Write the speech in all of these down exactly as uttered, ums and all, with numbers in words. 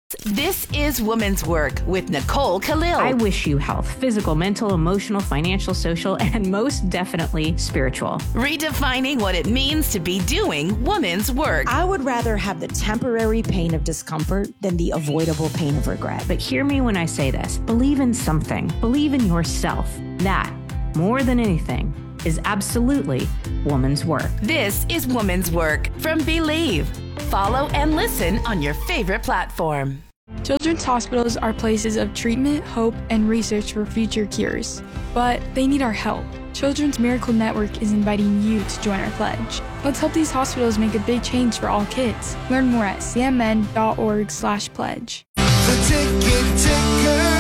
This is Women's Work with Nicole Khalil. I wish you health, physical, mental, emotional, financial, social, and most definitely spiritual. Redefining what it means to be doing women's work. I would rather have the temporary pain of discomfort than the avoidable pain of regret. But hear me when I say this. Believe in something. Believe in yourself. That, more than anything, is absolutely woman's work. This is Women's Work from Believe. Follow and listen on your favorite platform. Children's hospitals are places of treatment, hope, and research for future cures. But they need our help. Children's Miracle Network is inviting you to join our pledge. Let's help these hospitals make a big change for all kids. Learn more at c m n dot org slash pledge. The ticket ticker.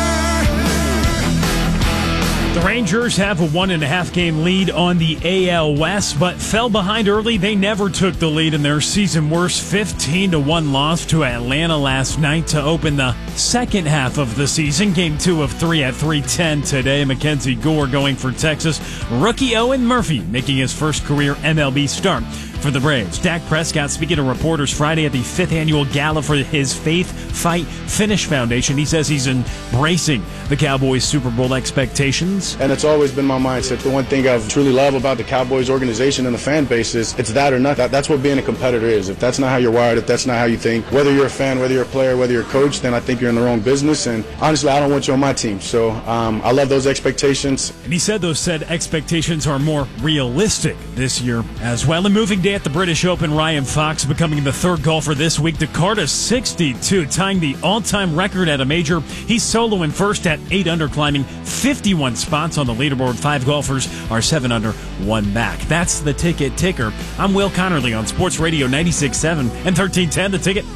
The Rangers have a one and a half game lead on the A L West, but fell behind early. They never took the lead in their season worst fifteen to one loss to Atlanta last night to open the second half of the season. Game two of three at three ten today. Mackenzie Gore going for Texas. Rookie Owen Murphy making his first career M L B start for the Braves. Dak Prescott speaking to reporters Friday at the fifth annual gala for his Faith, Fight, Finish Foundation. He says he's embracing the Cowboys' Super Bowl expectations. And it's always been my mindset. The one thing I've truly loved about the Cowboys organization and the fan base is it's that or nothing. That's what being a competitor is. If that's not how you're wired, if that's not how you think, whether you're a fan, whether you're a player, whether you're a coach, then I think you're in the wrong business. And honestly, I don't want you on my team. So um, I love those expectations. And he said those said expectations are more realistic this year as well. And moving day at the British Open, Ryan Fox becoming the third golfer this week to card a sixty-two, tying the all-time record at a major. He's soloing first at eight under, climbing fifty-one spots on the leaderboard. Five golfers are seven under, one back. That's the ticket ticker. I'm Will Connerly on Sports Radio ninety-six point seven and thirteen ten The Ticket.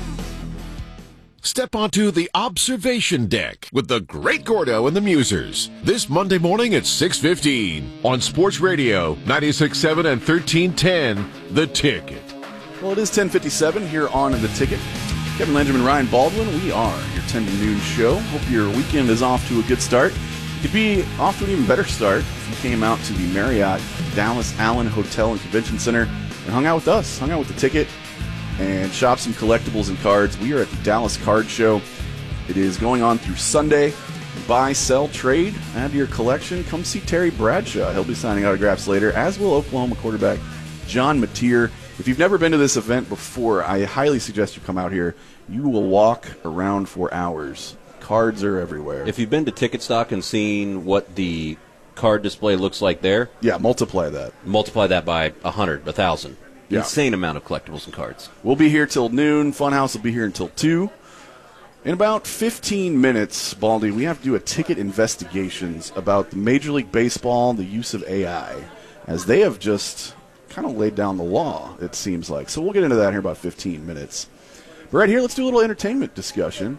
Step onto the observation deck with the Great Gordo and the Musers this Monday morning at six fifteen on Sports Radio ninety-six point seven and thirteen ten The Ticket. Well, it is ten fifty-seven here on The Ticket. Kevin Landrum and Ryan Baldwin, we are your ten to noon show. Hope your weekend is off to a good start. It could be off to an even better start if you came out to the Marriott Dallas Allen Hotel and Convention Center and hung out with us, hung out with The Ticket, and shop some collectibles and cards. We are at the Dallas Card Show. It is going on through Sunday. Buy, sell, trade, add to your collection. Come see Terry Bradshaw. He'll be signing autographs later, as will Oklahoma quarterback John Mateer. If you've never been to this event before, I highly suggest you come out here. You will walk around for hours. Cards are everywhere. If you've been to Ticket Stock and seen what the card display looks like there, yeah, multiply that. Multiply that by a hundred, a thousand. Yeah. Insane amount of collectibles and cards. We'll be here till noon. Funhouse will be here until two. In about fifteen minutes, Baldy, we have to do a ticket investigations about the Major League Baseball, the use of A I, as they have just kind of laid down the law, it seems like. So we'll get into that here in about fifteen minutes. But right here, let's do a little entertainment discussion.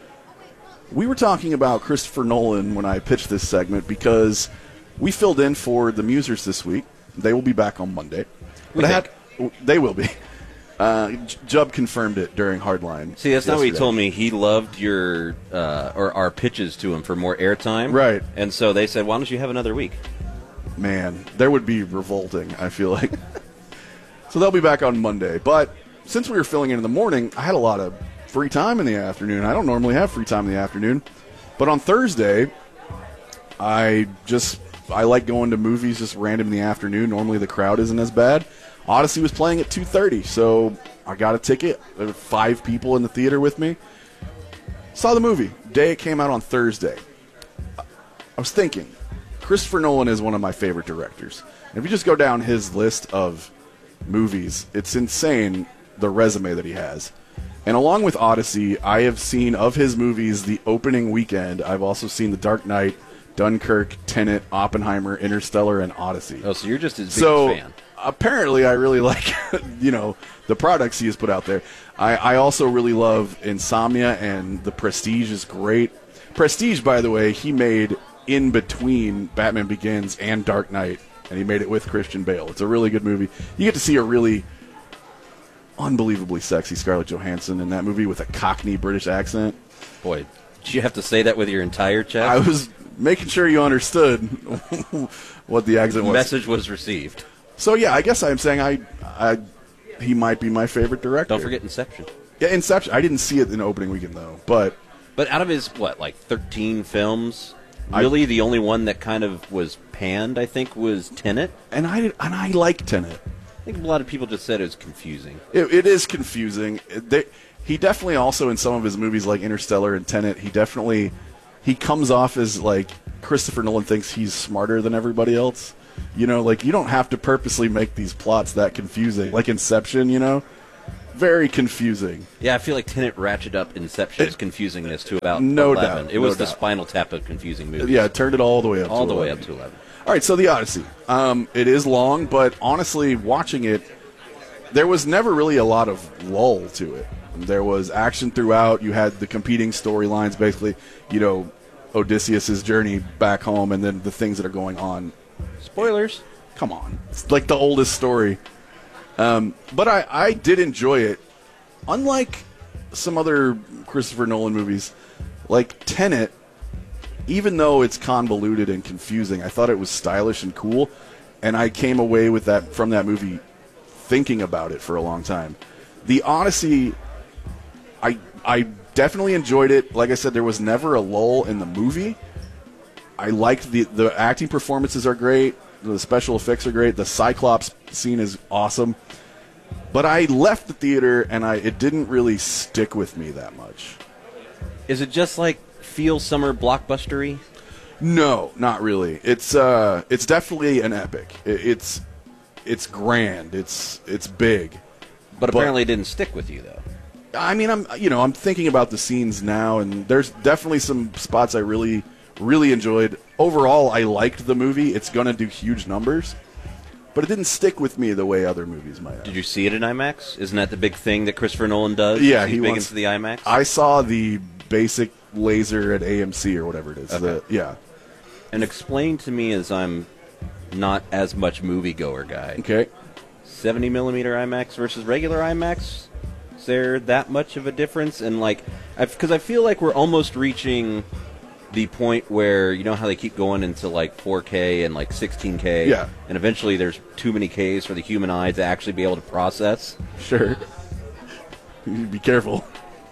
We were talking about Christopher Nolan when I pitched this segment because we filled in for the Musers this week. They will be back on Monday. We but I had, they will be. Uh, Jubb confirmed it during Hardline. See, that's yesterday. not what he told me. He loved your uh, or our pitches to him for more airtime. Right. And so they said, why don't you have another week? Man, there would be revolting, I feel like. So they'll be back on Monday. But since we were filling in in the morning, I had a lot of free time in the afternoon. I don't normally have free time in the afternoon. But on Thursday, I just, I like going to movies just random in the afternoon. Normally the crowd isn't as bad. Odyssey was playing at two thirty, so I got a ticket. There were five people in the theater with me. Saw the movie. Day it came out on Thursday. I was thinking, Christopher Nolan is one of my favorite directors. And if you just go down his list of movies, it's insane the resume that he has. And along with Odyssey, I have seen of his movies the opening weekend. I've also seen The Dark Knight, Dunkirk, Tenet, Oppenheimer, Interstellar, and Odyssey. Oh, so you're just his biggest so, fan. Apparently, I really like, you know, the products he has put out there. I, I also really love Insomnia, and The Prestige is great. Prestige, by the way, he made in between Batman Begins and Dark Knight, and he made it with Christian Bale. It's a really good movie. You get to see a really unbelievably sexy Scarlett Johansson in that movie with a Cockney British accent. Boy, did you have to say that with your entire chest? I was making sure you understood what the accent was. Message was received. So, yeah, I guess I'm saying I, I, he might be my favorite director. Don't forget Inception. Yeah, Inception. I didn't see it in opening weekend though, but but out of his what, like thirteen films, really I, the only one that kind of was panned, I think, was Tenet. And I and I like Tenet. I think a lot of people just said it was confusing. It, it is confusing. They, he definitely also in some of his movies like Interstellar and Tenet, he definitely he comes off as like Christopher Nolan thinks he's smarter than everybody else. You know, like you don't have to purposely make these plots that confusing. Like Inception, you know. Very confusing. Yeah, I feel like Tenet ratcheted up Inception's it, confusingness to about no eleven. Doubt, it was no the doubt. Spinal Tap of confusing movies. Yeah, it turned it all the way up all to the eleven. way up to eleven. All right, so The Odyssey. Um, it is long, but honestly, watching it, there was never really a lot of lull to it. There was action throughout. You had the competing storylines, basically, you know, Odysseus' journey back home and then the things that are going on. Spoilers. Come on. It's like the oldest story. Um, but I, I did enjoy it. Unlike some other Christopher Nolan movies, like Tenet, even though it's convoluted and confusing, I thought it was stylish and cool, and I came away with that from that movie thinking about it for a long time. The Odyssey, I I definitely enjoyed it. Like I said, there was never a lull in the movie. I liked the the acting performances are great. The special effects are great. The Cyclops scene is awesome. But I left the theater, and I it didn't really stick with me that much. Is it just like feel summer blockbustery? No, not really. It's uh, it's definitely an epic. It, it's it's grand. It's it's big. But apparently, but, it didn't stick with you, though. I mean, I'm you know I'm thinking about the scenes now, and there's definitely some spots I really really enjoyed. Overall, I liked the movie. It's going to do huge numbers. But it didn't stick with me the way other movies might have. Did you see it in IMAX? Isn't that the big thing that Christopher Nolan does? Yeah, He's he big wants, into the IMAX. I saw the basic laser at A M C or whatever it is. Okay. The, yeah. And explain to me, as I'm not as much moviegoer guy. Okay. seventy millimeter IMAX versus regular IMAX. Is there that much of a difference? And like, because I feel like we're almost reaching the point where, you know how they keep going into like four K and like sixteen K, yeah, and eventually there's too many Ks for the human eye to actually be able to process. Sure. Be careful.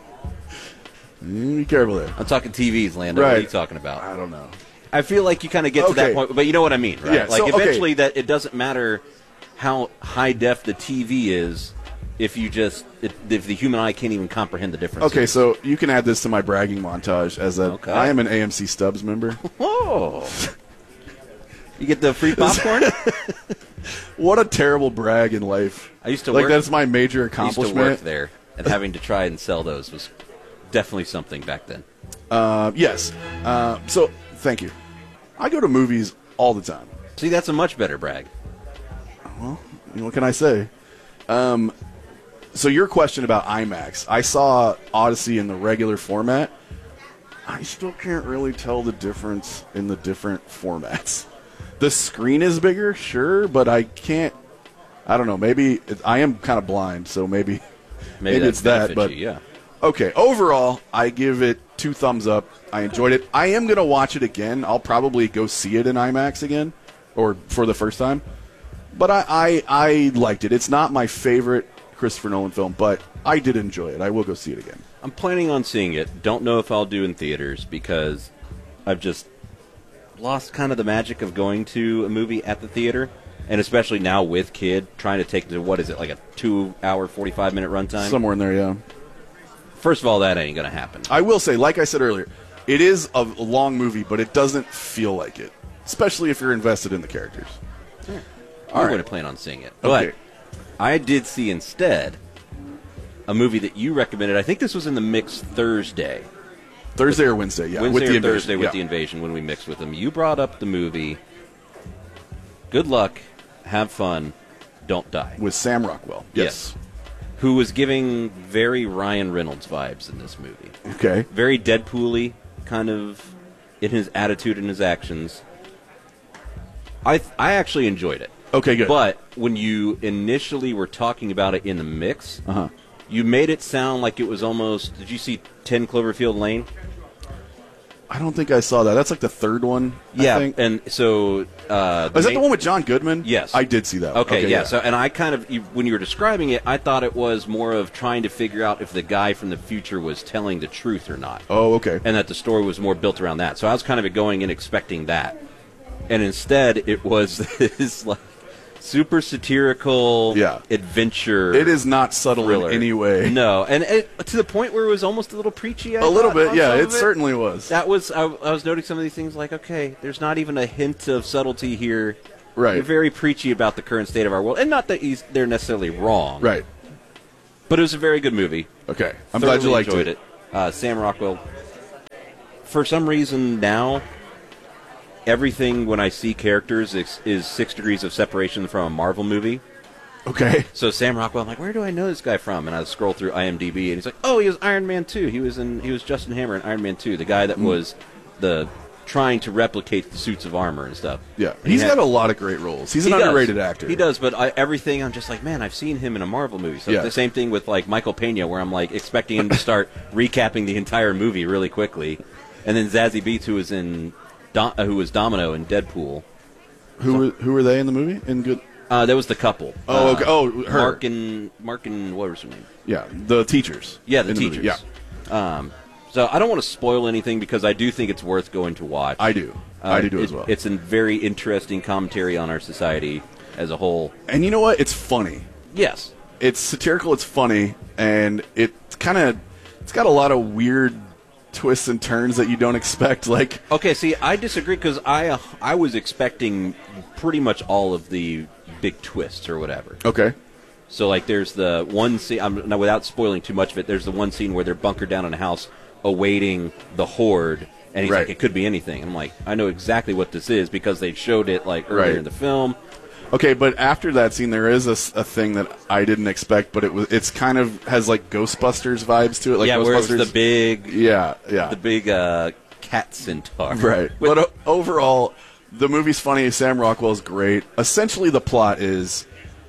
Be careful there. I'm talking T Vs, Lando. Right. What are you talking about? I don't know. I feel like you kind of get to okay. that point, but you know what I mean, right? Yeah, like so, eventually okay. that it doesn't matter how high def the T V is if you just if, if the human eye can't even comprehend the difference. Okay, so you can add this to my bragging montage as a okay. I am an A M C Stubbs member. Oh. You get the free popcorn? What a terrible brag in life. I used to like work, that's my major accomplishment. I used to work there, and having to try and sell those was definitely something back then. Uh, yes. Uh, so, thank you. I go to movies all the time. See, that's a much better brag. Well, what can I say? Um, so your question about IMAX. I saw Odyssey in the regular format. I still can't really tell the difference in the different formats. The screen is bigger, sure, but I can't. I don't know. Maybe it, I am kind of blind, so maybe maybe, maybe it's that. But you, yeah. Okay. Overall, I give it two thumbs up. I enjoyed it. I am gonna watch it again. I'll probably go see it in IMAX again, or for the first time. But I, I, I liked it. It's not my favorite Christopher Nolan film, but I did enjoy it. I will go see it again. I'm planning on seeing it. Don't know if I'll do in theaters because I've just lost kind of the magic of going to a movie at the theater, and especially now with kid, trying to take the, what is it, like a two-hour, forty-five minute runtime? Somewhere in there, yeah. First of all, that ain't going to happen. I will say, like I said earlier, it is a long movie, but it doesn't feel like it, especially if you're invested in the characters. Yeah. All I'm right. going to plan on seeing it. Okay. But I did see instead a movie that you recommended. I think this was in the mix Thursday. Thursday or Wednesday, yeah. Wednesday with the or invasion. Thursday with yeah. the invasion when we mixed with them. You brought up the movie Good Luck, Have Fun, Don't Die. With Sam Rockwell, yes. yes. Who was giving very Ryan Reynolds vibes in this movie. Okay. Very Deadpool-y, kind of in his attitude and his actions. I th- I actually enjoyed it. Okay, good. But when you initially were talking about it in the mix, I don't think I saw that. That's like the third one. Yeah, I think. and so uh, is that main, the one with John Goodman? Yes, I did see that. Okay, okay yeah. yeah. So, and I kind of, when you were describing it, I thought it was more of trying to figure out if the guy from the future was telling the truth or not. Oh, okay. And that the story was more built around that. So I was kind of going in expecting that, and instead it was this like super satirical yeah. adventure. It is not subtle thriller. in any way. No, and it, to the point where it was almost a little preachy. I a little thought, bit, yeah. It, it certainly was. That was. I, I was noting some of these things like, okay, there's not even a hint of subtlety here. Right. You're very preachy about the current state of our world, and not that he's, they're necessarily wrong. Right. But it was a very good movie. Okay, I'm Thoroughly glad you liked enjoyed it. it. Uh, Sam Rockwell. For some reason now, everything when I see characters is, is six degrees of separation from a Marvel movie. Okay. So Sam Rockwell, I'm like, where do I know this guy from? And I scroll through IMDb, and he's like, oh, he was Iron Man two. He was in. He was Justin Hammer in Iron Man two, the guy that Mm. was the trying to replicate the suits of armor and stuff. Yeah, And he's he got had, a lot of great roles. He's an he underrated does. actor. He does, but I, everything, I'm just like, man, I've seen him in a Marvel movie. So Yeah. it's the same thing with like Michael Pena, where I'm like expecting him to start recapping the entire movie really quickly, and then Zazie Beetz, who was in, Dom, uh, who was Domino in Deadpool. Who were who were they in the movie? In good. Uh, that was the couple. Oh, uh, okay. Oh, her. Mark and Mark and what was her name? Yeah, the teachers. Yeah, the in teachers. movie. Yeah. Um, so I don't want to spoil anything because I do think it's worth going to watch. I do. Uh, I do, do it, as well. It's a very interesting commentary on our society as a whole. And you know what? It's funny. Yes. It's satirical. It's funny, and it's kind of it's got a lot of weird twists and turns that you don't expect. Like, okay, see, I disagree because I uh, I was expecting pretty much all of the big twists or whatever. Okay. So like, there's the one scene. I'm now without spoiling too much of it. There's the one scene where they're bunkered down in a house awaiting the horde, and he's right. like, it could be anything. I'm like, I know exactly what this is because they showed it like earlier Right. in the film. Okay, but after that scene, there is a, s- a thing that I didn't expect, but it was it's kind of has like Ghostbusters vibes to it. Like yeah, Ghostbusters, where it was the big, yeah, yeah, the big uh, cat centaur. right. With- but o- overall, the movie's funny. Sam Rockwell's great. Essentially, the plot is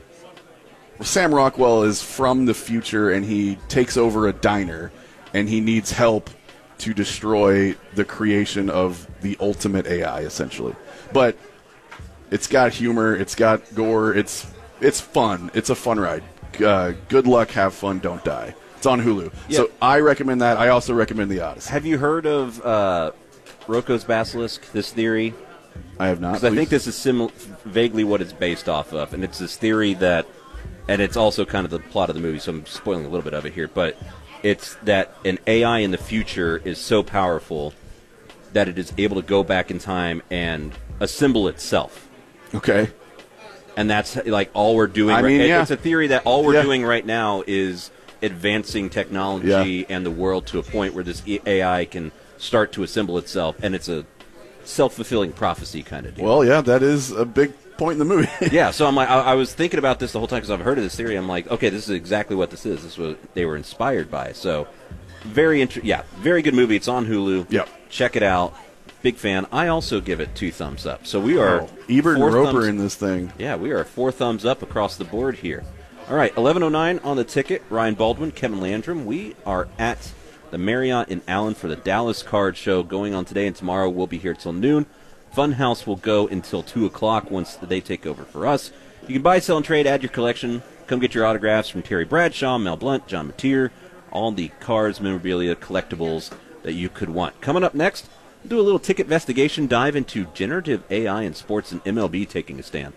Sam Rockwell is from the future, and he takes over a diner, and he needs help to destroy the creation of the ultimate A I, essentially. But it's got humor, it's got gore, it's it's fun. It's a fun ride. Uh, good luck, have fun, don't die. It's on Hulu. Yeah. So I recommend that. I also recommend The Odyssey. Have you heard of uh, Rocco's Basilisk, this theory? I have not. Because I please. think this is sim- vaguely what it's based off of, and it's this theory that, and it's also kind of the plot of the movie, so I'm spoiling a little bit of it here, but it's that an A I in the future is so powerful that it is able to go back in time and assemble itself. Okay. And that's like all we're doing. I right, mean, it- yeah. It's a theory that all we're Yeah. doing right now is advancing technology Yeah. and the world to a point where this A I can start to assemble itself, and it's a self-fulfilling prophecy kind of deal. Well, yeah, that is a big point in the movie. Yeah, so I'm like, I, I was thinking about this the whole time because I've heard of this theory. I'm like, okay, this is exactly what this is. This is what they were inspired by. So, very inter- yeah, very good movie. It's on Hulu. Yep. Check it out. Big fan. I also give it two thumbs up. So we are Oh, Ebert and four Roper thumbs- in this thing. Yeah, we are four thumbs up across the board here. All right, eleven oh nine on the ticket. Ryan Baldwin, Kevin Landrum. We are at the Marriott in Allen for the Dallas Card Show going on today and tomorrow. We'll be here till noon. Funhouse will go until two o'clock once they take over for us. You can buy, sell, and trade, add your collection. Come get your autographs from Terry Bradshaw, Mel Blunt, John Mateer, all the cars, memorabilia, collectibles that you could want. Coming up next, we'll do a little ticket investigation, dive into generative A I in sports and M L B taking a stand.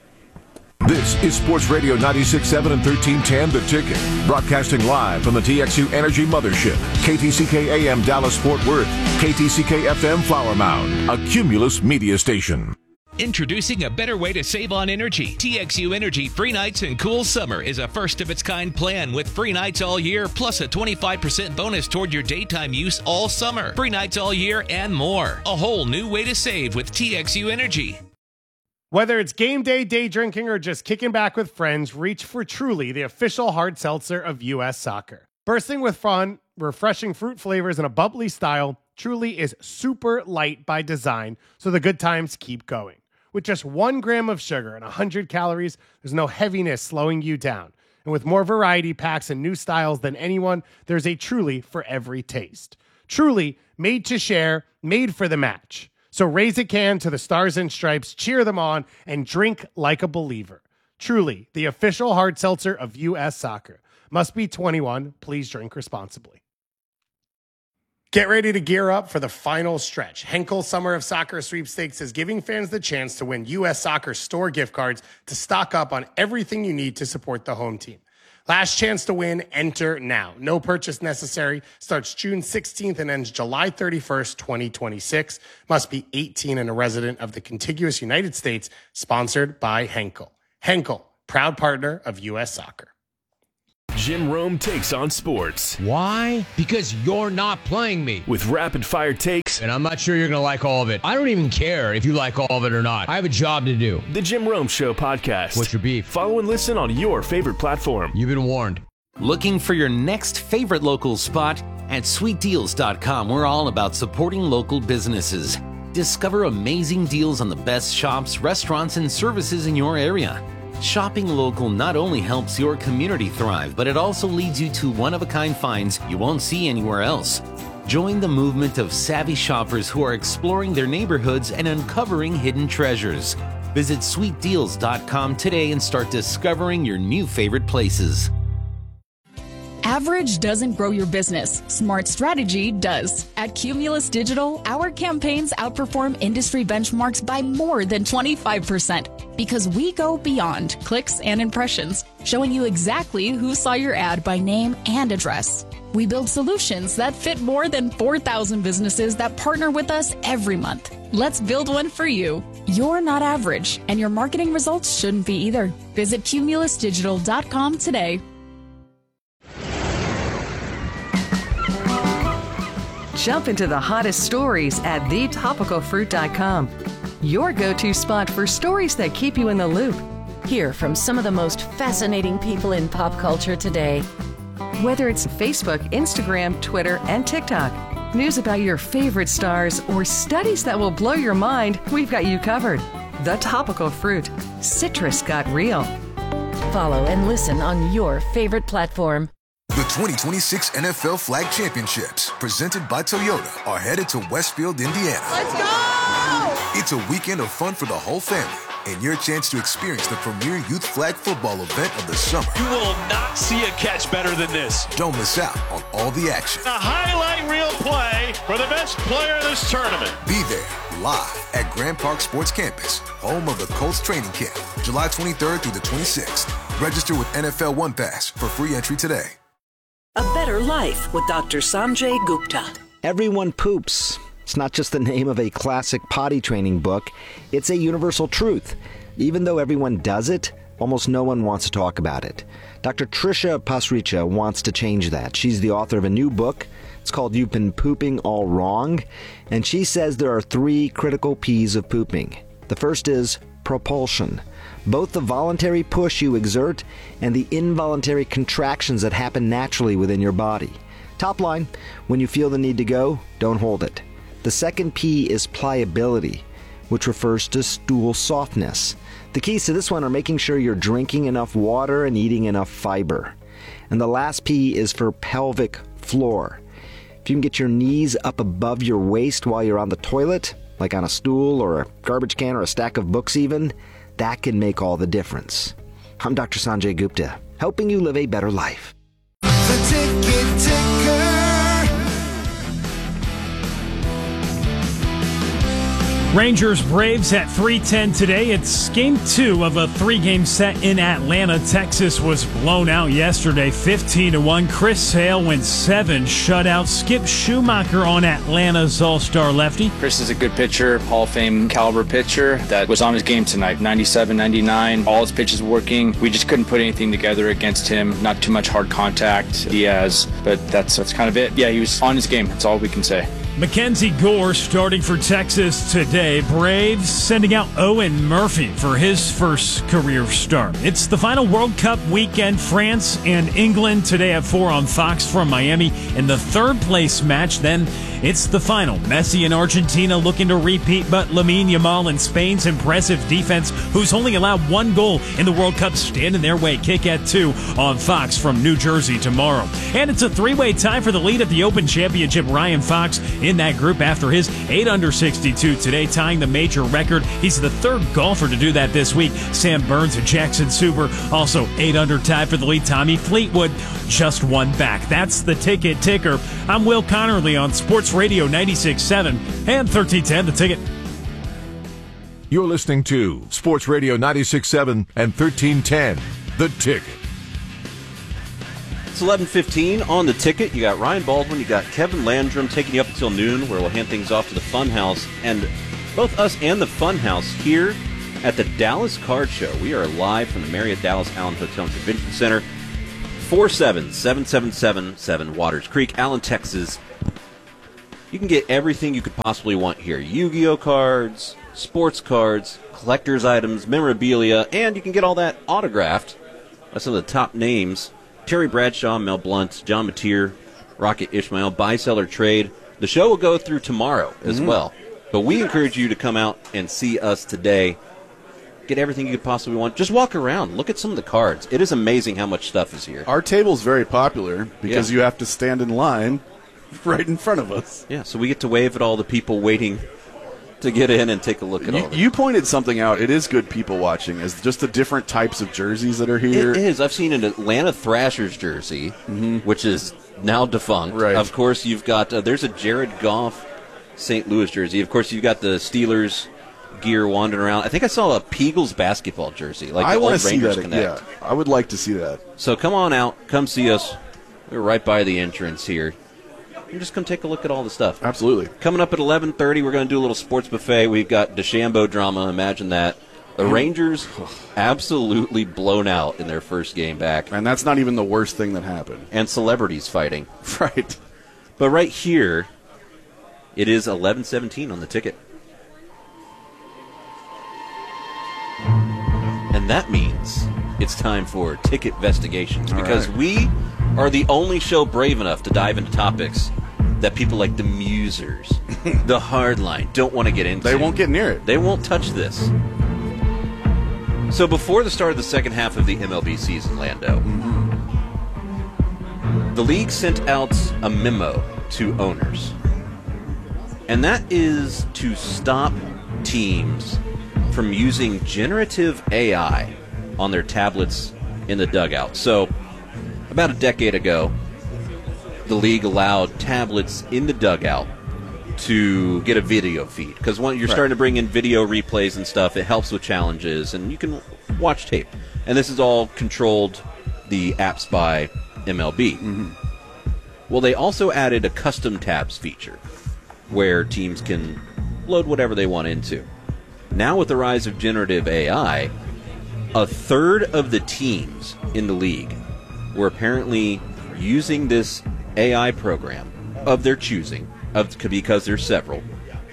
This is Sports Radio ninety-six point seven and thirteen ten The Ticket. Broadcasting live from the T X U Energy Mothership. K T C K A M Dallas Fort Worth. K T C K F M Flower Mound. A Cumulus media station. Introducing a better way to save on energy. T X U Energy Free Nights and Cool Summer is a first-of-its-kind plan with free nights all year, plus a twenty-five percent bonus toward your daytime use all summer. Free nights all year and more. A whole new way to save with T X U Energy. Whether it's game day, day drinking, or just kicking back with friends, reach for Truly, the official hard seltzer of U S Soccer. Bursting with fun, refreshing fruit flavors, and a bubbly style, Truly is super light by design, so the good times keep going. With just one gram of sugar and one hundred calories, there's no heaviness slowing you down. And with more variety packs and new styles than anyone, there's a Truly for every taste. Truly, made to share, made for the match. So raise a can to the Stars and Stripes, cheer them on, and drink like a believer. Truly, the official hard seltzer of U S Soccer. Must be twenty-one. Please drink responsibly. Get ready to gear up for the final stretch. Henkel Summer of Soccer Sweepstakes is giving fans the chance to win U S Soccer store gift cards to stock up on everything you need to support the home team. Last chance to win, enter now. No purchase necessary. Starts June sixteenth and ends July thirty-first, twenty twenty-six. Must be eighteen and a resident of the contiguous United States. Sponsored by Henkel. Henkel, proud partner of U S Soccer. Jim Rome takes on sports. Why? Because you're not playing me. With rapid fire takes. And I'm not sure you're going to like all of it. I don't even care if you like all of it or not. I have a job to do. The Jim Rome Show podcast. What's your beef? Follow and listen on your favorite platform. You've been warned. Looking for your next favorite local spot? At sweet deals dot com, we're all about supporting local businesses. Discover amazing deals on the best shops, restaurants, and services in your area. Shopping local not only helps your community thrive, but it also leads you to one-of-a-kind finds you won't see anywhere else. Join the movement of savvy shoppers who are exploring their neighborhoods and uncovering hidden treasures. Visit sweet deals dot com today and start discovering your new favorite places. Average doesn't grow your business. Smart strategy does. At Cumulus Digital, our campaigns outperform industry benchmarks by more than twenty-five percent because we go beyond clicks and impressions, showing you exactly who saw your ad by name and address. We build solutions that fit more than four thousand businesses that partner with us every month. Let's build one for you. You're not average, and your marketing results shouldn't be either. Visit cumulus digital dot com today. Jump into the hottest stories at the topical fruit dot com. Your go-to spot for stories that keep you in the loop. Hear from some of the most fascinating people in pop culture today. Whether it's Facebook, Instagram, Twitter, and TikTok, news about your favorite stars, or studies that will blow your mind, we've got you covered. The Topical Fruit. Citrus got real. Follow and listen on your favorite platform. The twenty twenty-six N F L Flag Championships, presented by Toyota, are headed to Westfield, Indiana. Let's go! It's a weekend of fun for the whole family and your chance to experience the premier youth flag football event of the summer. You will not see a catch better than this. Don't miss out on all the action. A highlight reel play for the best player in this tournament. Be there live at Grand Park Sports Campus, home of the Colts training camp, July twenty-third through the twenty-sixth. Register with N F L One Pass for free entry today. A Better Life with Doctor Sanjay Gupta. Everyone poops. It's not just the name of a classic potty training book. It's a universal truth. Even though everyone does it, almost no one wants to talk about it. Doctor Trisha Pasricha wants to change that. She's the author of a new book. It's called You've Been Pooping All Wrong. And she says there are three critical P's of pooping. The first is propulsion. Both the voluntary push you exert and the involuntary contractions that happen naturally within your body. Top line, when you feel the need to go, don't hold it. The second P is pliability, which refers to stool softness. The keys to this one are making sure you're drinking enough water and eating enough fiber. And the last P is for pelvic floor. If you can get your knees up above your waist while you're on the toilet, like on a stool or a garbage can or a stack of books even, that can make all the difference. I'm Doctor Sanjay Gupta, helping you live a better life. The ticket ticker. Rangers Braves at three ten today. It's game two of a three-game set in Atlanta. Texas was blown out yesterday, fifteen to one. Chris Sale went seven shutouts. Skip Schumacher on Atlanta's all-star lefty. Chris is a good pitcher, Hall of Fame caliber pitcher that was on his game tonight. ninety-seven, ninety-nine, all his pitches working. We just couldn't put anything together against him. Not too much hard contact, Diaz, but that's that's kind of it. Yeah, he was on his game. That's all we can say. Mackenzie Gore starting for Texas today. Braves sending out Owen Murphy for his first career start. It's the final World Cup weekend. France and England today at four on Fox from Miami. In the third place match, then it's the final. Messi and Argentina looking to repeat, but Lamine Yamal and Spain's impressive defense, who's only allowed one goal in the World Cup, stand in their way. Kick at two on Fox from New Jersey tomorrow. And it's a three-way tie for the lead at the Open Championship. Ryan Fox in that group after his eight under sixty-two today, tying the major record. He's the third golfer to do that this week. Sam Burns and Jackson Suber also eight under tied for the lead. Tommy Fleetwood just one back. That's the ticket ticker. I'm Will Connerly on Sports Radio ninety-six point seven and thirteen ten The Ticket. You're listening to Sports Radio ninety-six point seven and thirteen ten The Ticket. It's eleven fifteen on The Ticket. You got Ryan Baldwin, you got Kevin Landrum taking you up until noon, where we'll hand things off to the Funhouse. And both us and the Funhouse here at the Dallas Card Show. We are live from the Marriott Dallas Allen Hotel and Convention Center. four seven seven seven seven seven Waters Creek, Allen, Texas. You can get everything you could possibly want here. Yu-Gi-Oh cards, sports cards, collector's items, memorabilia, and you can get all that autographed by some of the top names. Terry Bradshaw, Mel Blunt, John Mateer, Rocket Ishmael, buy, sell, or trade. The show will go through tomorrow as mm-hmm. well. But we encourage you to come out and see us today. Get everything you could possibly want. Just walk around. Look at some of the cards. It is amazing how much stuff is here. Our table's very popular because yeah. you have to stand in line right in front of us. Yeah, so we get to wave at all the people waiting to get in and take a look at you, all of it. You pointed something out. It is good people watching. Is just the different types of jerseys that are here. It is. I've seen an Atlanta Thrashers jersey, mm-hmm. which is now defunct. Right. Of course, you've got, uh, there's a Jared Goff Saint Louis jersey. Of course, you've got the Steelers gear wandering around. I think I saw a Peagles basketball jersey, like I the want old to see Rangers that. Connect. Yeah, I would like to see that. So come on out. Come see us. We're right by the entrance here. You're just going to take a look at all the stuff. Absolutely. Coming up at eleven thirty, we're going to do a little sports buffet. We've got DeChambeau drama. Imagine that. The Rangers absolutely blown out in their first game back. And that's not even the worst thing that happened. And celebrities fighting. Right. But right here, it is eleven seventeen on The Ticket. And that means it's time for Ticket Investigations. Because right. we are the only show brave enough to dive into topics that people like the Musers, the Hardline, don't want to get into. They won't get near it. They won't touch this. So before the start of the second half of the M L B season, Lando, mm-hmm. the league sent out a memo to owners. And that is to stop teams from using generative A I on their tablets in the dugout. So about a decade ago, the league allowed tablets in the dugout to get a video feed. Because when you're right. starting to bring in video replays and stuff, it helps with challenges, and you can watch tape. And this is all controlled, the apps by M L B. Mm-hmm. Well, they also added a custom tabs feature where teams can load whatever they want into. Now with the rise of generative A I, a third of the teams in the league were apparently using this A I program of their choosing, of because there's several,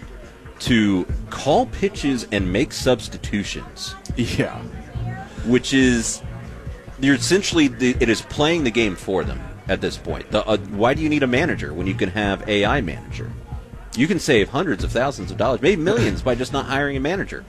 to call pitches and make substitutions. Yeah. Which is, you're essentially, it is playing the game for them at this point. The, uh, why do you need a manager when you can have A I manager? You can save hundreds of thousands of dollars, maybe millions, by just not hiring a manager.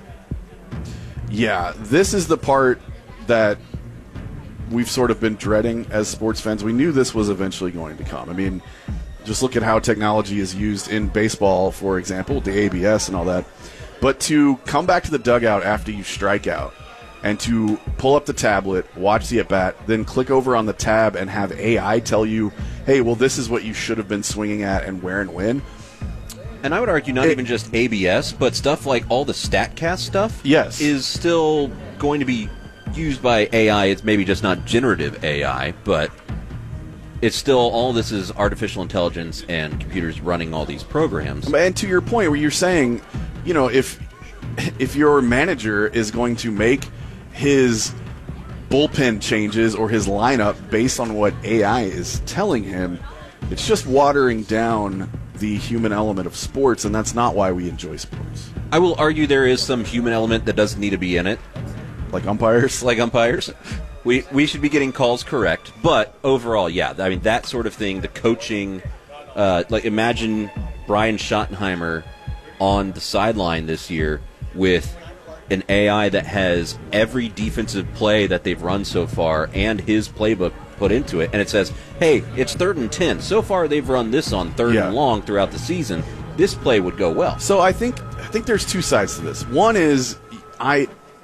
Yeah, this is the part that we've sort of been dreading as sports fans. We knew this was eventually going to come. I mean, just look at how technology is used in baseball, for example, the A B S and all that. But to come back to the dugout after you strike out and to pull up the tablet, watch the at-bat, then click over on the tab and have A I tell you, hey, well, this is what you should have been swinging at and where and when. And I would argue not it, even just A B S, but stuff like all the StatCast stuff yes. is still going to be used by A I. It's maybe just not generative A I, but it's still, all this is artificial intelligence and computers running all these programs. And to your point where you're saying, you know, if if your manager is going to make his bullpen changes or his lineup based on what A I is telling him, it's just watering down the human element of sports, and that's not why we enjoy sports. I will argue there is some human element that doesn't need to be in it. Like umpires? Like umpires. We we should be getting calls correct, but overall, yeah, I mean, that sort of thing, the coaching, uh, like imagine Brian Schottenheimer on the sideline this year with an A I that has every defensive play that they've run so far and his playbook put into it, and it says, hey, it's third and ten. So far they've run this on third Yeah. and long throughout the season. This play would go well. So I think I think there's two sides to this. One is I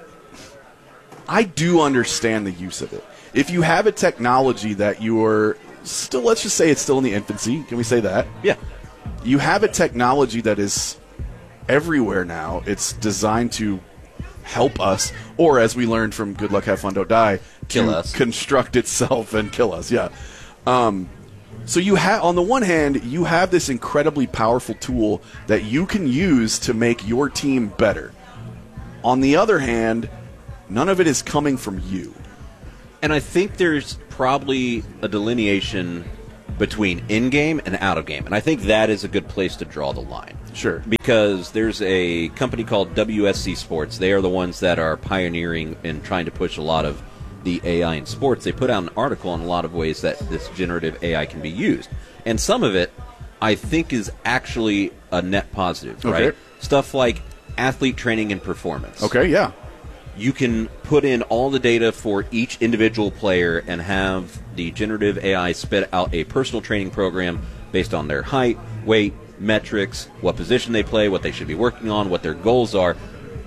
I do understand the use of it. If you have a technology that you're still, let's just say it's still in the infancy. Can we say that? Yeah. You have a technology that is everywhere now. It's designed to help us, or as we learned from Good Luck, Have Fun, Don't Die, Kill to us. construct itself and kill us. Yeah. Um, so you have, on the one hand, you have this incredibly powerful tool that you can use to make your team better. On the other hand, none of it is coming from you. And I think there's probably a delineation between in-game and out-of-game. And I think that is a good place to draw the line. Sure. Because there's a company called W S C Sports. They are the ones that are pioneering and trying to push a lot of the A I in sports. They put out an article on a lot of ways that this generative A I can be used. And some of it, I think, is actually a net positive, Okay. right? Stuff like athlete training and performance. Okay, yeah. You can put in all the data for each individual player and have the generative A I spit out a personal training program based on their height, weight, metrics, what position they play, what they should be working on, what their goals are.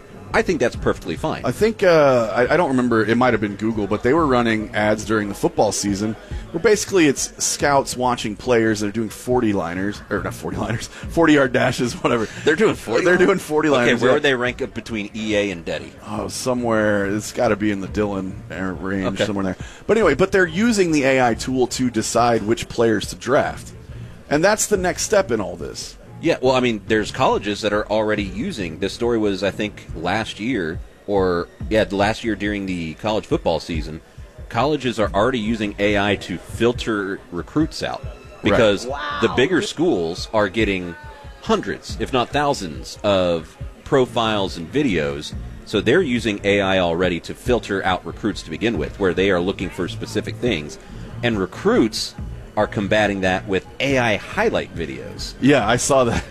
I think that's perfectly fine. I think, uh, I, I don't remember, it might have been Google, but they were running ads during the football season where basically it's scouts watching players that are doing forty-liners, or not forty-liners, forty-yard dashes, whatever. They're doing forty. They're doing forty-liners. Okay, where yeah. would they rank up between E A and Deddy? Oh, somewhere. It's got to be in the Dylan range, Okay. somewhere there. But anyway, but they're using the A I tool to decide which players to draft. And that's the next step in all this. Yeah, well, I mean, there's colleges that are already using. This story was, I think, last year, or, yeah, last year during the college football season. Colleges are already using A I to filter recruits out because the bigger schools are getting hundreds, if not thousands, of profiles and videos. So they're using A I already to filter out recruits to begin with, where they are looking for specific things. And recruits are combating that with A I highlight videos. Yeah, I saw that.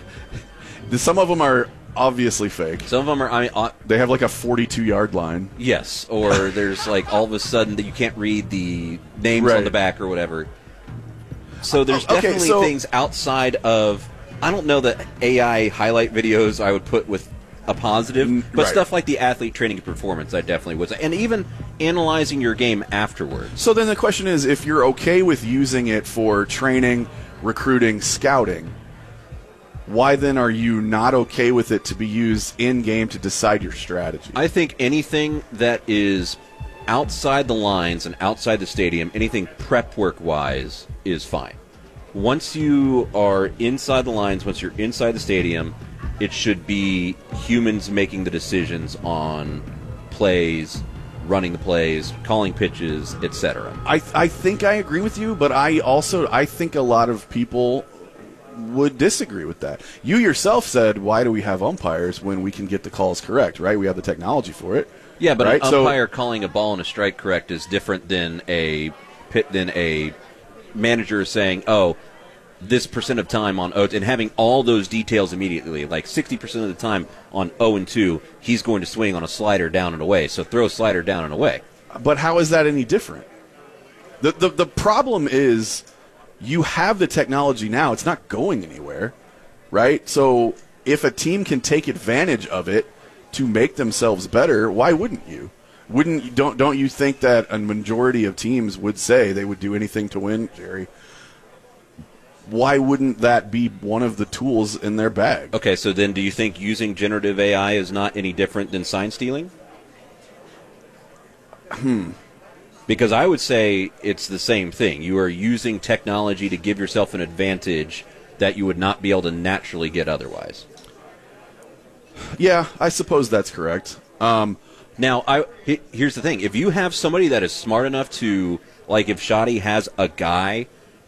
Some of them are obviously fake. Some of them are, I mean, uh, they have like a forty-two-yard line. yes, or there's like all of a sudden that you can't read the names Right. on the back or whatever. So there's Oh, okay, definitely so- things outside of, I don't know that A I highlight videos I would put with a positive, but right. stuff like the athlete training and performance I definitely would. And even analyzing your game afterwards. So then the question is, if you're okay with using it for training, recruiting, scouting, why then are you not okay with it to be used in-game to decide your strategy? I think anything that is outside the lines and outside the stadium, anything prep work-wise, is fine. Once you are inside the lines, once you're inside the stadium, it should be humans making the decisions on plays, running the plays, calling pitches, et cetera. I I think I agree with you, but I also I think a lot of people would disagree with that. You yourself said, why do we have umpires when we can get the calls correct, right? We have the technology for it. Yeah, but right? an So- umpire calling a ball and a strike correct is different than a pit than a manager saying, "Oh, this percent of time on oh," and having all those details immediately. Like sixty percent of the time on oh and two, he's going to swing on a slider down and away. So throw a slider down and away. But how is that any different? The, the the problem is you have the technology now. It's not going anywhere, right? So if a team can take advantage of it to make themselves better, why wouldn't you? Wouldn't you, don't don't you think that a majority of teams would say they would do anything to win, Jerry? Why wouldn't that be one of the tools in their bag? Okay, so then do you think using generative A I is not any different than sign stealing? Hmm. Because I would say it's the same thing. You are using technology to give yourself an advantage that you would not be able to naturally get otherwise. Yeah, I suppose that's correct. Um, now, I he, here's the thing. If you have somebody that is smart enough to, like if Shoddy has a guy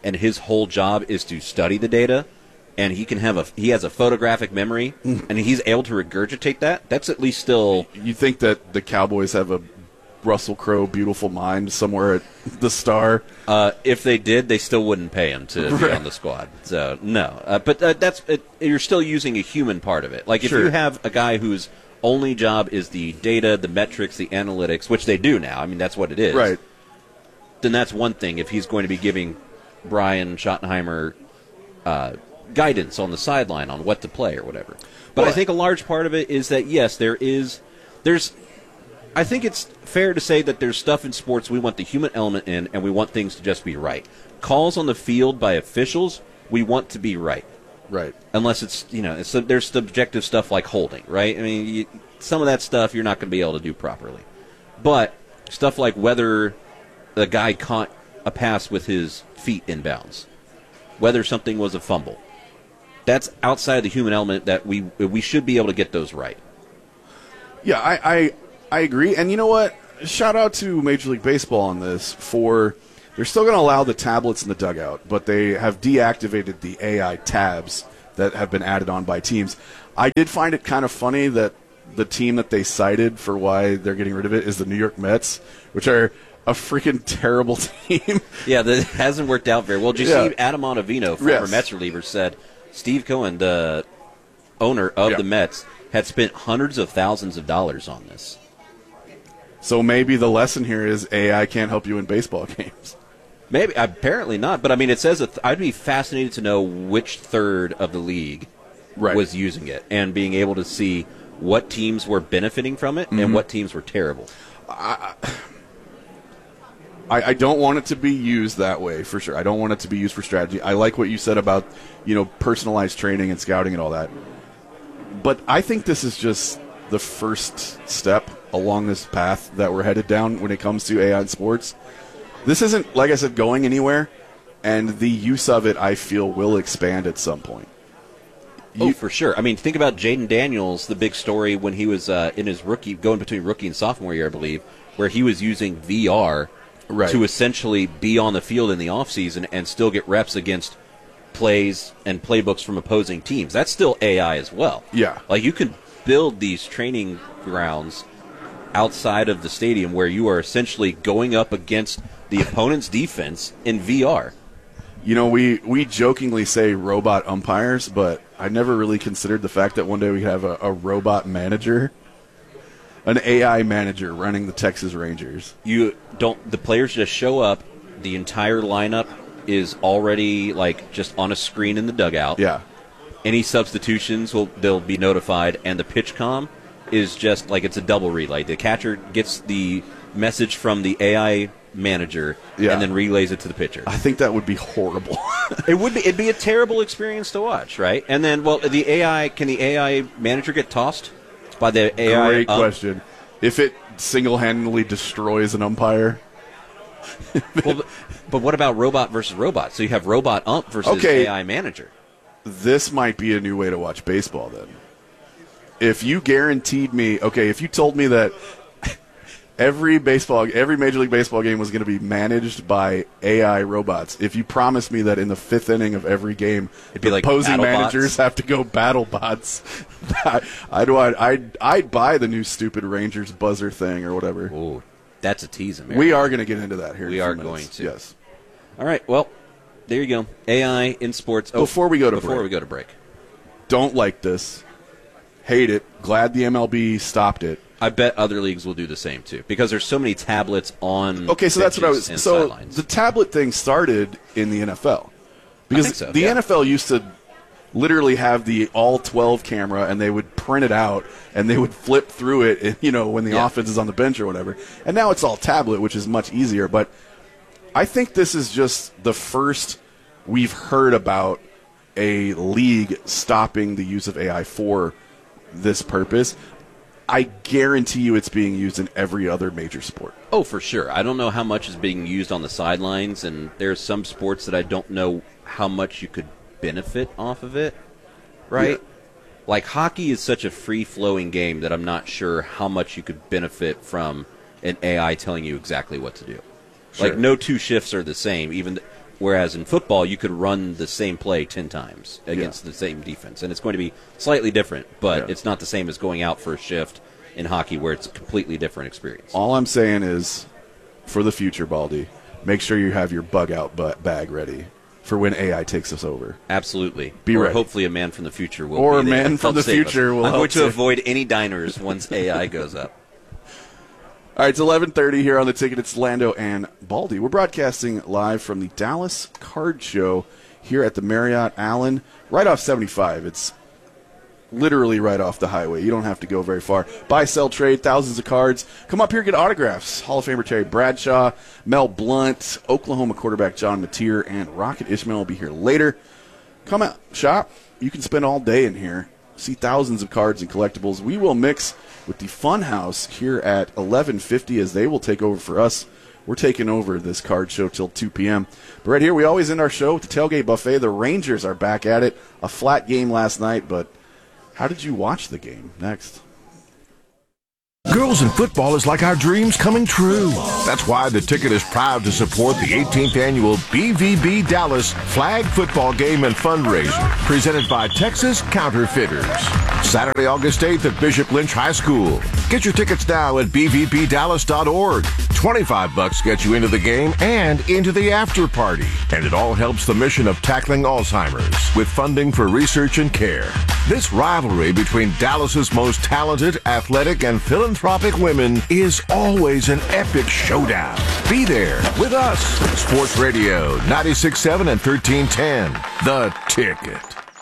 and his whole job is to study the data, and he can have a he has a photographic memory, and he's able to regurgitate that, that's at least still... You think that the Cowboys have a Russell Crowe beautiful mind somewhere at the Star? Uh, if they did, they still wouldn't pay him to be on the squad. So, no. Uh, but uh, that's it, you're still using a human part of it. Like, if Sure. you have a guy whose only job is the data, the metrics, the analytics, which they do now, I mean, that's what it is. Right. Then that's one thing if he's going to be giving Brian Schottenheimer uh, guidance on the sideline on what to play or whatever. But Well, I think a large part of it is that, yes, there is, there's, I think it's fair to say that there's stuff in sports we want the human element in, and we want things to just be right. Calls on the field by officials, we want to be right. Right. Unless it's, you know, it's, there's subjective stuff like holding, right? I mean, you, some of that stuff you're not going to be able to do properly. But stuff like whether the guy caught a pass with his feet inbounds, whether something was a fumble, that's outside the human element that we we should be able to get those right. Yeah, I, I I agree. And you know what? Shout out to Major League Baseball on this for they're still going to allow the tablets in the dugout, but they have deactivated the A I tabs that have been added on by teams. I did find it kind of funny that the team that they cited for why they're getting rid of it is the New York Mets, which are a freaking terrible team. Yeah, that hasn't worked out very well. Did you Yeah. see Adam Ottavino, former Yes. Mets reliever, said Steve Cohen, the owner of Yeah. the Mets, had spent hundreds of thousands of dollars on this. So maybe the lesson here is A I can't help you in baseball games. Maybe, apparently not. But I mean, it says that I'd be fascinated to know which third of the league Right. was using it and being able to see what teams were benefiting from it Mhm. and what teams were terrible. I, I don't want it to be used that way, for sure. I don't want it to be used for strategy. I like what you said about, you know, personalized training and scouting and all that. But I think this is just the first step along this path that we're headed down when it comes to A I in sports. This isn't, like I said, going anywhere, and the use of it, I feel, will expand at some point. Oh, for sure. I mean, think about Jaden Daniels, the big story when he was uh, in his rookie, going between rookie and sophomore year, I believe, where he was using V R Right. to essentially be on the field in the offseason and still get reps against plays and playbooks from opposing teams. That's still A I as well. Yeah. Like, you can build these training grounds outside of the stadium where you are essentially going up against the opponent's defense in V R. You know, we, we jokingly say robot umpires, but I never really considered the fact that one day we could have a, a robot manager, an A I manager running the Texas Rangers. You don't. The players just show up. The entire lineup is already like just on a screen in the dugout. Yeah. Any substitutions will they'll be notified, and the pitch comm is just like it's a double read. Like the catcher gets the message from the A I manager Yeah. and then relays it to the pitcher. I think that would be horrible. It would be. It'd be a terrible experience to watch, right? And then, well, the A I can the A I manager get tossed by the A I? Great ump? question. If it single-handedly destroys an umpire. well, but, but what about robot versus robot? So you have robot ump versus Okay. A I manager. This might be a new way to watch baseball then. If you guaranteed me, okay, if you told me that every baseball, every Major League Baseball game was going to be managed by A I robots, if you promised me that in the fifth inning of every game, It'd be the like opposing battle managers bots. have to go battle bots, I, I'd, I'd, I'd buy the new stupid Rangers buzzer thing or whatever. Ooh, that's a tease, America. We are going to get into that here. We in a are few going minutes. to. Yes. All right. Well, there you go. A I in sports. Oh, Before we go to before break. we go to break, Don't like this. Hate it. Glad the M L B stopped it. I bet other leagues will do the same too because there's so many tablets on. Okay, so that's what I was. benches and So sidelines. the tablet thing started in the N F L because think so, the yeah. N F L used to literally have the all twelve camera, and they would print it out and they would flip through it. And, you know, when the Yeah. offense is on the bench or whatever. And now it's all tablet, which is much easier. But I think this is just the first we've heard about a league stopping the use of A I for this purpose. I guarantee you it's being used in every other major sport. Oh, for sure. I don't know how much is being used on the sidelines, and there's some sports that I don't know how much you could benefit off of it, right? Yeah. Like hockey is such a free-flowing game that I'm not sure how much you could benefit from an A I telling you exactly what to do. Sure. Like no two shifts are the same, even th- Whereas in football, you could run the same play ten times against yeah. the same defense. And it's going to be slightly different, but yeah. it's not the same as going out for a shift in hockey where it's a completely different experience. All I'm saying is, for the future, Baldy, make sure you have your bug-out bag ready for when A I takes us over. Absolutely. Be or ready. hopefully a man from the future will or be there. Or a man from the future us. will I'm help going to save. avoid any diners once A I goes up. All right, it's eleven thirty here on The Ticket. It's Lando and Baldy. We're broadcasting live from the Dallas Card Show here at the Marriott Allen, right off seventy-five. It's literally right off the highway. You don't have to go very far. Buy, sell, trade, thousands of cards. Come up here, get autographs. Hall of Famer Terry Bradshaw, Mel Blount, Oklahoma quarterback John Mateer, and Rocket Ishmael will be here later. Come out, shop. You can spend all day in here. See thousands of cards and collectibles. We will mix with the Fun House here at eleven fifty as they will take over for us. We're taking over this card show till two p.m. But right here, we always end our show with the Tailgate Buffet. The Rangers are back at it. A flat game last night, but how did you watch the game? Next. Girls in football is like our dreams coming true. That's why The Ticket is proud to support the eighteenth annual B V B Dallas Flag Football Game and Fundraiser, presented by Texas Counterfeiters. Saturday, August eighth at Bishop Lynch High School. Get your tickets now at b v b dallas dot org. twenty-five bucks gets you into the game and into the after party. And it all helps the mission of tackling Alzheimer's with funding for research and care. This rivalry between Dallas's most talented, athletic, and philanthropic women is always an epic showdown. Be there with us. Sports Radio ninety-six point seven and thirteen ten. The Ticket.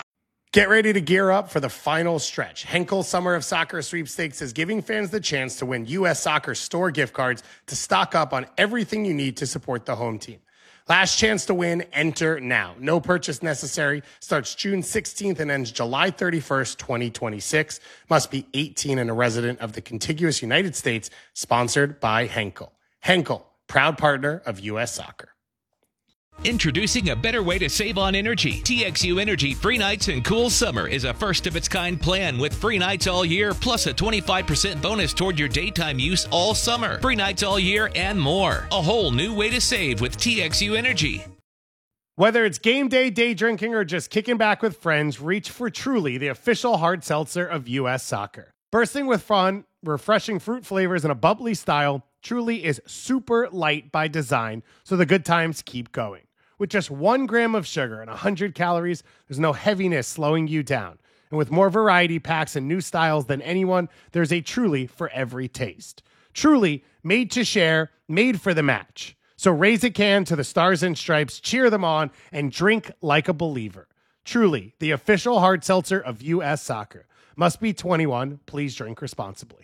Get ready to gear up for the final stretch. Henkel Summer of Soccer Sweepstakes is giving fans the chance to win U S Soccer store gift cards to stock up on everything you need to support the home team. Last chance to win, enter now. No purchase necessary. Starts June sixteenth and ends July thirty-first, twenty twenty-six. Must be eighteen and a resident of the contiguous United States. Sponsored by Henkel. Henkel, proud partner of U S Soccer. Introducing a better way to save on energy. T X U Energy Free Nights and Cool Summer is a first-of-its-kind plan with free nights all year, plus a twenty-five percent bonus toward your daytime use all summer. Free nights all year and more. A whole new way to save with T X U Energy. Whether it's game day, day drinking, or just kicking back with friends, reach for Truly, the official hard seltzer of U S Soccer. Bursting with fun, refreshing fruit flavors, and a bubbly style, Truly is super light by design, so the good times keep going. With just one gram of sugar and one hundred calories, there's no heaviness slowing you down. And with more variety packs and new styles than anyone, there's a Truly for every taste. Truly, made to share, made for the match. So raise a can to the Stars and Stripes, cheer them on, and drink like a believer. Truly, the official hard seltzer of U S Soccer. Must be twenty-one. Please drink responsibly.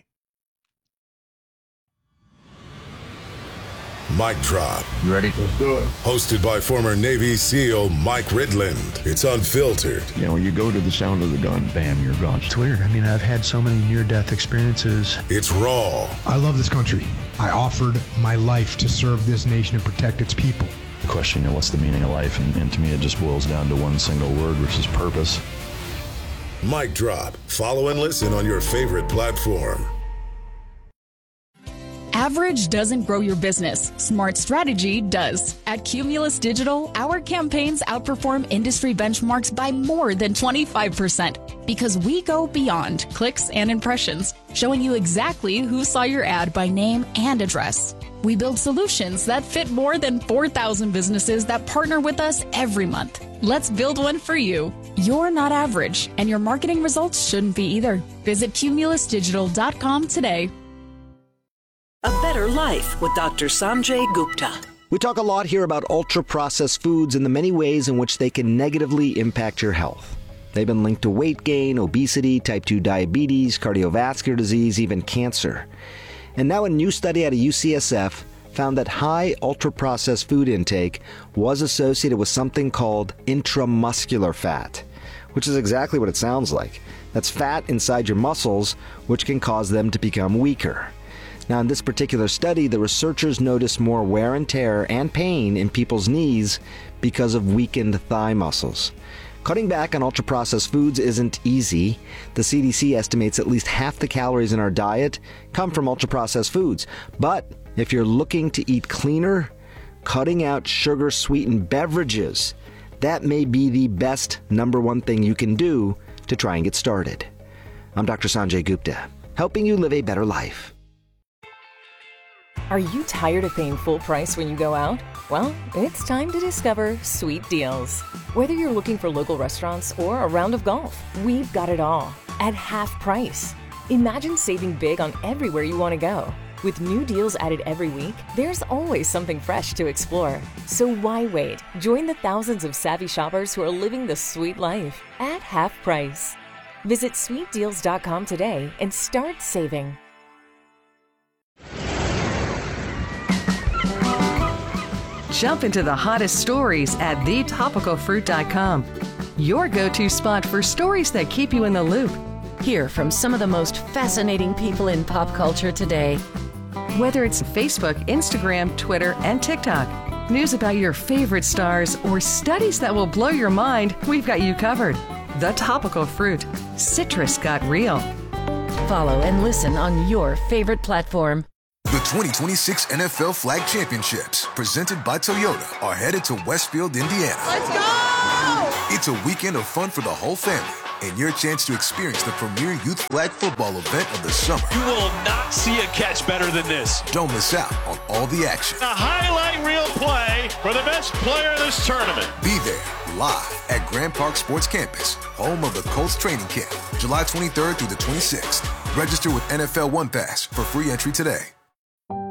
Mic Drop. You ready? Let's do it. Hosted by former Navy SEAL Mike Ridland. It's unfiltered. You know, when you go to the sound of the gun, bam, you're gone. It's weird. I mean, I've had so many near-death experiences. It's raw. I love this country. I offered my life to serve this nation and protect its people. The question, you know, what's the meaning of life? And, and to me, it just boils down to one single word, which is purpose. Mic Drop. Follow and listen on your favorite platform. Average doesn't grow your business. Smart strategy does. At Cumulus Digital, our campaigns outperform industry benchmarks by more than twenty-five percent because we go beyond clicks and impressions, showing you exactly who saw your ad by name and address. We build solutions that fit more than four thousand businesses that partner with us every month. Let's build one for you. You're not average, and your marketing results shouldn't be either. Visit cumulus digital dot com today. A Better Life with Doctor Sanjay Gupta. We talk a lot here about ultra-processed foods and the many ways in which they can negatively impact your health. They've been linked to weight gain, obesity, type two diabetes, cardiovascular disease, even cancer. And now a new study out of U C S F found that high ultra-processed food intake was associated with something called intramuscular fat, which is exactly what it sounds like. That's fat inside your muscles, which can cause them to become weaker. Now, in this particular study, the researchers noticed more wear and tear and pain in people's knees because of weakened thigh muscles. Cutting back on ultra-processed foods isn't easy. The C D C estimates at least half the calories in our diet come from ultra-processed foods. But if you're looking to eat cleaner, cutting out sugar-sweetened beverages. That may be the best number one thing you can do to try and get started. I'm Doctor Sanjay Gupta, helping you live a better life. Are you tired of paying full price when you go out? Well, it's time to discover Sweet Deals. Whether you're looking for local restaurants or a round of golf, we've got it all at half price. Imagine saving big on everywhere you want to go. With new deals added every week, there's always something fresh to explore. So why wait? Join the thousands of savvy shoppers who are living the sweet life at half price. Visit sweet deals dot com today and start saving. Jump into the hottest stories at the topical fruit dot com. Your go-to spot for stories that keep you in the loop. Hear from some of the most fascinating people in pop culture today. Whether it's Facebook, Instagram, Twitter, and TikTok, news about your favorite stars, or studies that will blow your mind, we've got you covered. The Topical Fruit. Citrus got real. Follow and listen on your favorite platform. The twenty twenty-six N F L Flag Championships, presented by Toyota, are headed to Westfield, Indiana. Let's go! It's a weekend of fun for the whole family, and your chance to experience the premier youth flag football event of the summer. You will not see a catch better than this. Don't miss out on all the action. A highlight reel play for the best player of this tournament. Be there, live at Grand Park Sports Campus, home of the Colts training camp, July twenty-third through the twenty-sixth. Register with N F L One Pass for free entry today.